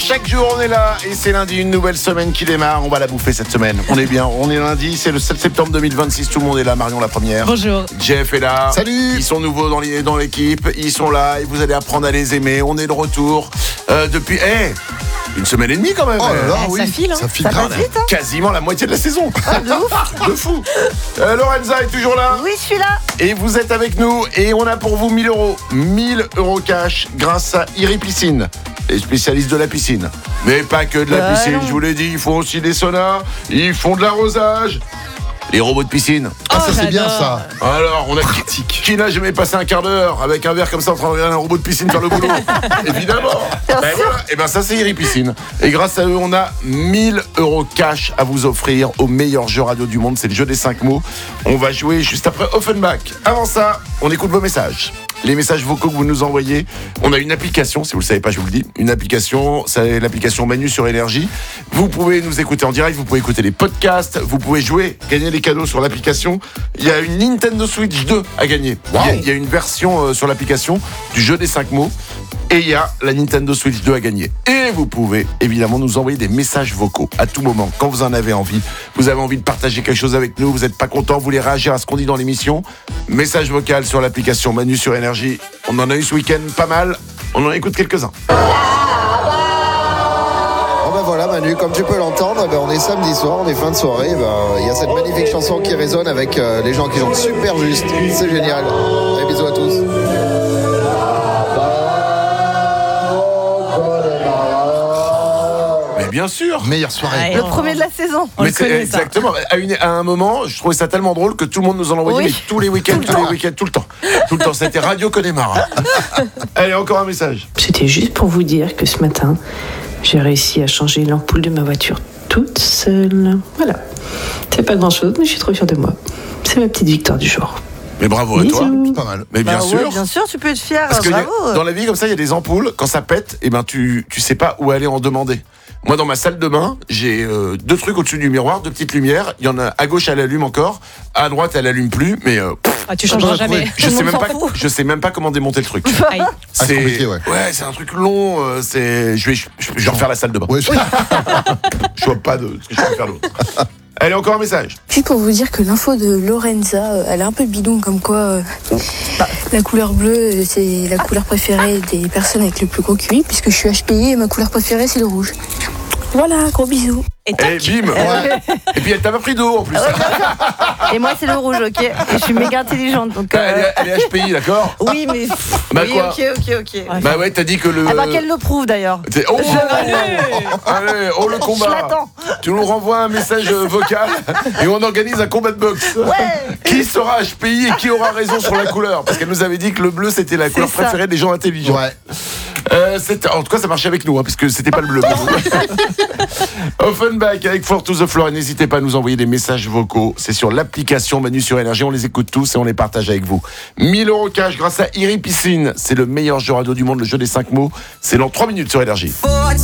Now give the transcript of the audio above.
Chaque jour on est là et c'est lundi, une nouvelle semaine qui démarre. On va la bouffer cette semaine. On est bien, on est lundi, c'est le 7 septembre 2026. Tout le monde est là. Marion la première. Bonjour. Jeff est là. Salut. Ils sont nouveaux dans l'équipe. Ils sont là et vous allez apprendre à les aimer. On est de retour depuis une semaine et demie quand même. Oh là là, oui. Ça file, hein. Ça file Ça grave. passe vite, hein. Quasiment la moitié de la saison. De fou. Lorenza est toujours là. Oui, je suis là. Et vous êtes avec nous et on a pour vous 1000 euros. 1000 euros cash grâce à Iri Piscine, les spécialistes de la piscine. Mais pas que de la piscine, non. je vous l'ai dit, ils font aussi des saunas, ils font de l'arrosage. Les robots de piscine. Ah, ça c'est bien j'adore. ça. Alors, on a qui n'a jamais passé un quart d'heure avec un verre comme ça en train de regarder un robot de piscine faire le boulot. Évidemment. Voilà. Et ben ça c'est Iri Piscine. Et grâce à eux, on a 1000 euros cash à vous offrir au meilleur jeu radio du monde. C'est le jeu des 5 mots. On va jouer juste après Offenbach. Avant ça, on écoute vos messages. Les messages vocaux que vous nous envoyez. On a une application, si vous ne le savez pas, je vous le dis. Une application, c'est l'application Manu sur Énergie. Vous pouvez nous écouter en direct, vous pouvez écouter les podcasts, vous pouvez jouer, gagner des cadeaux sur l'application. Il y a une Nintendo Switch 2 à gagner. Wow. Il y a une version sur l'application du jeu des 5 mots. Et il y a la Nintendo Switch 2 à gagner. Et vous pouvez évidemment nous envoyer des messages vocaux à tout moment, quand vous en avez envie. Vous avez envie de partager quelque chose avec nous, vous n'êtes pas content, vous voulez réagir à ce qu'on dit dans l'émission. Message vocal sur l'application Manu sur Énergie. On en a eu ce week-end pas mal, on en écoute quelques-uns. Oh ben voilà Manu, comme tu peux l'entendre, on est samedi soir, on est fin de soirée, il y a cette magnifique chanson qui résonne avec les gens qui chantent super juste, c'est génial. Et bisous à tous. Mais bien sûr. Meilleure soirée. Le premier de la saison. On Mais le c'est connaît, ça. exactement. À un moment, je trouvais ça tellement drôle que tout le monde nous en envoyait, Oui. mais tous les week-ends, tout le temps. Tout le temps. C'était Radio Connemara. Allez, encore un message. C'était juste pour vous dire que ce matin, j'ai réussi à changer l'ampoule de ma voiture toute seule. Voilà. C'est pas grand-chose, mais je suis trop fière de moi. C'est ma petite victoire du jour. Mais bravo à toi. Bisous. Pas mal. Mais bien Bah sûr. ouais, bien sûr, tu peux être fier. Parce que Bravo. dans la vie comme ça, il y a des ampoules. Quand ça pète, et ben tu sais pas où aller en demander. Moi, dans ma salle de bain, j'ai 2 trucs au-dessus du miroir, 2 petites lumières. Il y en a à gauche, elle allume encore. À droite, elle allume plus. Mais Ah, tu changeras jamais. je Tout le sais monde même s'en pas. fout. Je sais même pas comment démonter le truc. Aïe. c'est compliqué, ouais. c'est un truc long. Je vais refaire la salle de bain. Ouais, Je vois pas de ce que je peux faire d'autre. Allez, encore un message. Juste pour vous dire que l'info de Lorenza, elle est un peu bidon, comme quoi la couleur bleue, c'est la couleur préférée des personnes avec le plus gros QI, puisque je suis HPI et ma couleur préférée, c'est le rouge. Voilà, gros bisous. Et Et tac. bim. Et puis elle t'a pas pris d'eau en plus. Et moi, c'est le rouge, ok. Et je suis méga intelligente, donc. Elle est HPI, d'accord. Oui, mais. Bah oui, quoi ok. Bah ouais, t'as dit que le. Ah bah, qu'elle le prouve d'ailleurs. Oh, Allez. allez, oh le Je combat. l'attends. Tu nous renvoies un message vocal et on organise un combat de boxe. Ouais. Qui sera HPI et qui aura raison sur la couleur? Parce qu'elle nous avait dit que le bleu c'était la couleur ça. préférée des gens intelligents. ouais. En tout cas, ça marchait avec nous, parce que c'était pas le bleu. Offenbach avec Four to the Floor. Et n'hésitez pas à nous envoyer des messages vocaux. C'est sur l'application Manu sur Énergie. On les écoute tous et on les partage avec vous. 1000 euros cash grâce à Iri Piscine. C'est le meilleur jeu radio du monde, le jeu des 5 mots. C'est dans 3 minutes sur Énergie.